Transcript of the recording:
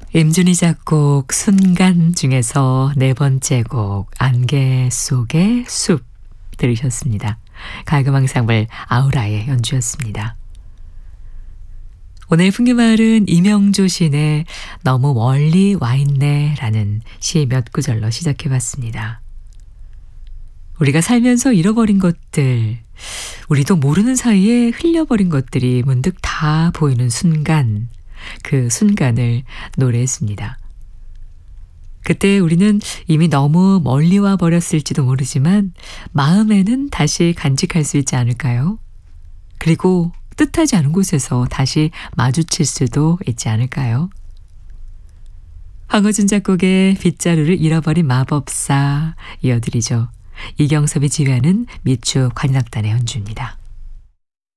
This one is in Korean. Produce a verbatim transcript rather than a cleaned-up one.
임준희 작곡 순간 중에서 네 번째 곡 안개 속의 숲 들으셨습니다. 가요음 앙상블 아우라의 연주였습니다. 오늘 풍류마을은 이명조 시인의 너무 멀리 와 있네 라는 시 몇 구절로 시작해봤습니다. 우리가 살면서 잃어버린 것들, 우리도 모르는 사이에 흘려버린 것들이 문득 다 보이는 순간, 그 순간을 노래했습니다. 그때 우리는 이미 너무 멀리 와 버렸을지도 모르지만 마음에는 다시 간직할 수 있지 않을까요? 그리고 뜻하지 않은 곳에서 다시 마주칠 수도 있지 않을까요? 황호준 작곡의 빗자루를 잃어버린 마법사 이어드리죠. 이경섭이 지휘하는 미추 관악단의 연주입니다.